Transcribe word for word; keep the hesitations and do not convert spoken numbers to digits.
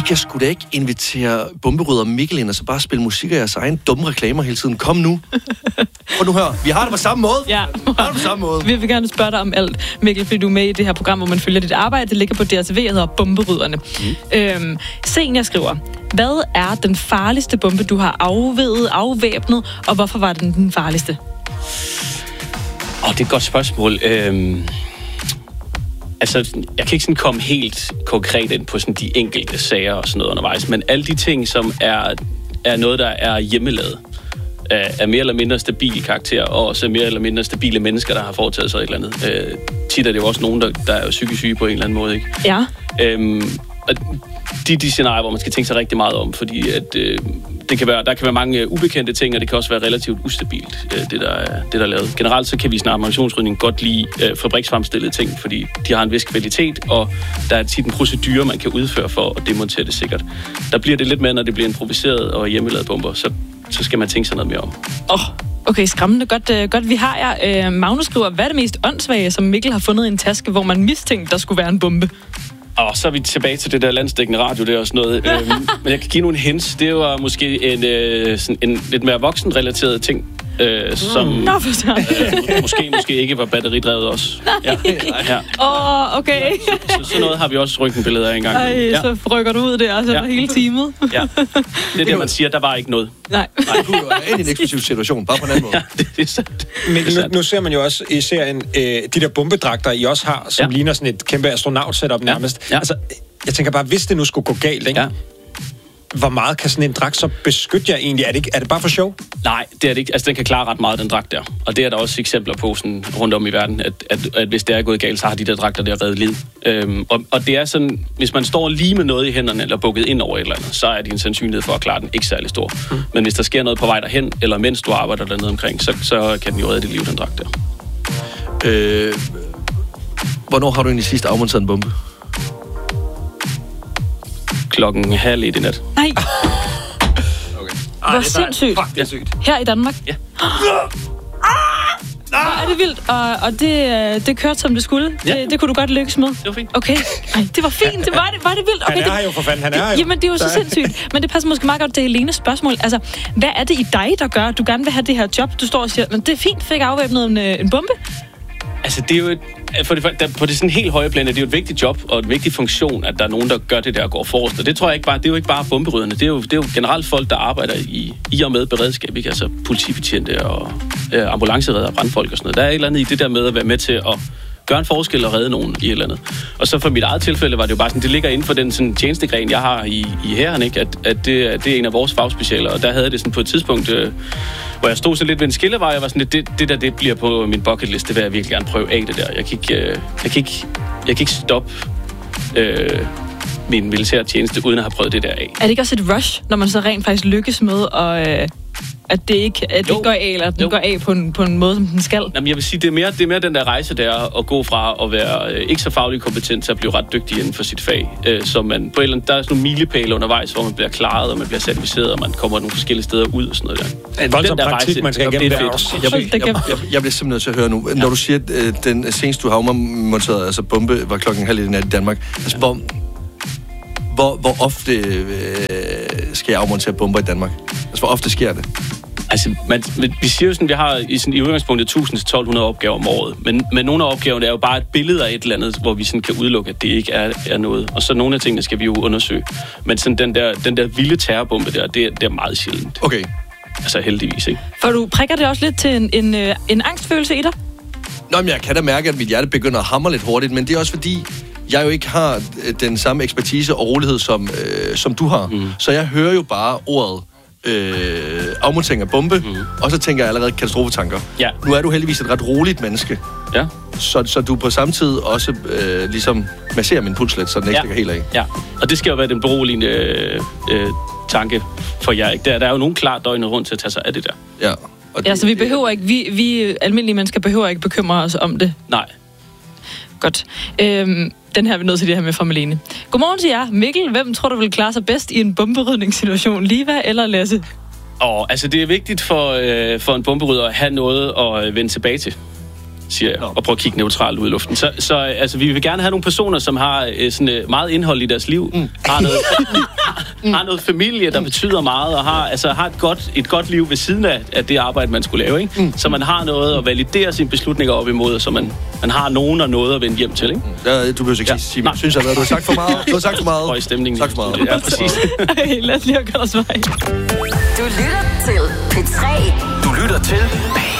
kan sgu da ikke invitere bomberydder Mikkel ind og så bare spille musik af jeres egen dumme reklamer hele tiden. Kom nu. Prøv nu hør. Vi har det på samme måde. Ja. Vi har det på samme måde. Vi vil gerne spørge dig om alt, Mikkel, fordi du er med i det her program, hvor man følger dit arbejde. Det ligger på D R T V, og hedder Bomberydderne. Mm. Øhm, Senior skriver, hvad er den farligste bombe, du har afvævet, afvæbnet, og hvorfor var den den farligste? Åh, oh, det er et godt spørgsmål. Øhm, altså, jeg kan ikke sådan komme helt konkret ind på sådan de enkelte sager og sådan noget undervejs, men alle de ting, som er, er noget, der er hjemmelavet, er mere eller mindre stabile karakterer, og også mere eller mindre stabile mennesker, der har foretaget sig et eller andet. Øh, tit er det jo også nogen, der, der er psykisk syge på en eller anden måde, ikke? Ja. Øhm, og de de scenarier, hvor man skal tænke sig rigtig meget om, fordi at, øh, det kan være, der kan være mange ubekendte ting, og det kan også være relativt ustabilt, øh, det, der er, det, der er lavet. Generelt så kan vi snart ammunitionsrydning godt lide øh, fabriksfremstillede ting, fordi de har en vis kvalitet, og der er tit en procedure, man kan udføre for at demontere det sikkert. Der bliver det lidt mere, når det bliver improviseret og hjemmelavet bomber, så, så skal man tænke sig noget mere om. Åh, oh, okay, skræmmende. Godt, uh, godt vi har jer. Uh, Magnus skriver, hvad er det mest åndssvage, som Mikkel har fundet i en taske, hvor man mistænkte, der skulle være en bombe? Og så er vi tilbage til det der landsdækkende radio, det er også noget. øhm, men jeg kan give nogle hints. Det var måske en, øh, sådan en lidt mere voksenrelateret ting, øh, som Nå, øh, måske, måske ikke var batteridrevet også. Nej. Ja. Åh, oh, okay. Så, så, så noget har vi også røntgenbilleder af engang. Ej, ja. så rykker du ud der, altså ja. hele teamet. Ja. Det er det, man siger, der var ikke noget. Nej. Nej, det kunne jo være en eksplosiv situation, bare på en anden måde. Ja, det er sandt. Men nu, nu ser man jo også i serien, øh, de der bombedragter, I også har, som ja. ligner sådan et kæmpe astronaut-setup nærmest. Ja. Ja. Altså, jeg tænker bare, hvis det nu skulle gå galt, ikke? Ja. Hvor meget kan sådan en dragt så beskytte jer egentlig? Er det, ikke, er det bare for sjov? Nej, det er det ikke. Altså, den kan klare ret meget, den dragt der. Og det er der også eksempler på sådan, rundt om i verden, at, at, at hvis det er gået galt, så har de der dragter der reddet liv. Øhm, og, og det er sådan, hvis man står lige med noget i hænderne, eller bukket ind over et eller andet, så er din sandsynlighed for at klare den ikke særlig stor. Mm. Men hvis der sker noget på vej derhen, eller mens du arbejder dernede omkring, så, så kan den jo redde dit liv, den dragt der. Øh, hvornår har du egentlig sidst afmonteret en bombe? Klokken halv et i nat. Nej. Okay. Hvor sindssygt. Fuck, det er sygt. Her i Danmark? Ja. Hvor er det vildt, og, og det, det kørte, som det skulle. Ja. Det, det kunne du godt lykkes med. Det var fint. Okay. Ej, det var fint. Det var det, var det vildt. Okay, Han er det, her jo for fanden, han er her jo. Jamen, det er jo så sindssygt. Men det passer måske meget godt til Helenes spørgsmål. Altså, hvad er det i dig, der gør, at du gerne vil have det her job? Du står og siger, men det er fint, fik afvæbnet en, en bombe. Altså, det er jo et, for det, der, på det sådan helt høje plan, det er jo et vigtigt job og en vigtig funktion, at der er nogen, der gør det der og går forrest. Og det tror jeg ikke bare, det er jo ikke bare bomberydderne. Det er jo, det er jo generelt folk, der arbejder i, i og med beredskab, ikke? Altså politibetjente og øh, ambulanceredder og brandfolk og sådan noget. Der er et eller andet i det der med at være med til at gøre en forskel og redde nogen i et eller andet. Og så for mit eget tilfælde var det jo bare sådan, det ligger inden for den sådan, tjenestegren, jeg har i, i hæren, ikke? At, at det, det er en af vores fagspecialer, og der havde det sådan på et tidspunkt, øh, hvor jeg stod så lidt ved en skillevej, og jeg var sådan, det, det der, det bliver på min bucket list, det vil jeg virkelig gerne prøve af det der. Jeg kan ikke, øh, jeg kan ikke, jeg kan ikke stoppe øh, min militære tjeneste, uden at have prøvet det der af. Er det ikke også et rush, når man så rent faktisk lykkes med at... Øh At det ikke, at det ikke går af, eller at den jo. går af på en, på en måde, som den skal? Jamen, jeg vil sige, det er mere, det er mere den der rejse der, at gå fra at være øh, ikke så fagligt kompetent til at blive ret dygtig inden for sit fag. Øh, så man på et eller andet, der er sådan nogle milepæle undervejs, hvor man bliver klaret, og man bliver certificeret, og man kommer nogle forskellige steder ud og sådan noget der. En voldsom praktik, rejse, man skal igennem der også. Jeg, jeg, jeg, jeg, jeg bliver simpelthen nødt til at høre nu. Ja. Når du siger, at øh, den seneste du har afmonteret, altså bombe, var klokken halv i nat i Danmark. Altså, hvor, hvor, hvor ofte øh, skal jeg afmontere bomber i Danmark? Altså, hvor ofte sker det? Altså, man, vi siger jo sådan, vi har i, sådan, i udgangspunktet tusind til tolv hundrede opgaver om året, men, men nogle af opgaverne er jo bare et billede af et eller andet, hvor vi sådan kan udelukke, at det ikke er, er noget. Og så nogle af tingene skal vi jo undersøge. Men sådan den der, den der vilde terrorbombe der, det, det er meget sjældent. Okay. Altså heldigvis, ikke? For du prikker det også lidt til en, en, en angstfølelse i dig? Nå, men jeg kan da mærke, at mit hjerte begynder at hamre lidt hurtigt, men det er også fordi, jeg jo ikke har den samme ekspertise og rolighed, som, øh, som du har. Mm. Så jeg hører jo bare ordet Øh, afmontering af bombe, mm. og så tænker jeg allerede katastrofetanker. Ja. Nu er du heldigvis et ret roligt menneske. Ja. Så, så du på samme tid også øh, ligesom masserer min puls lidt, så den ikke ja. stikker helt af. Ja, og det skal jo være den beroligende øh, øh, tanke for jer, ikke? Der, der er jo nogen klar døgnet rundt til at tage sig af det der. Ja. Og det, ja, så vi behøver ikke, vi, vi almindelige mennesker behøver ikke bekymre os om det. Nej. Godt. Øhm, den her er vi nødt til det her med fra Malene. Godmorgen til jer. Mikkel, hvem tror du vil klare sig bedst i en bomberydningssituation? Liva eller Lasse? Åh, altså det er vigtigt for, øh, for en bomberydder at have noget at vende tilbage til. siger jeg, og prøve at kigge neutralt ud i luften. Så, så altså, vi vil gerne have nogle personer, som har øh, sådan, øh, meget indhold i deres liv, mm. har, noget, mm. har noget familie, der betyder meget, og har, altså, har et, godt, et godt liv ved siden af, af det arbejde, man skulle lave. Ikke? Mm. Så man har noget at validere sine beslutninger op imod, så man, man har nogen og noget at vende hjem til. Ikke? Ja, du behøver ikke ja. sige, jeg synes, at du har sagt for meget. Du har sagt for meget. Høj stemning. Tak for meget. Ja, præcis. Lad os lige have os vej. Du lytter til P tre. Du lytter til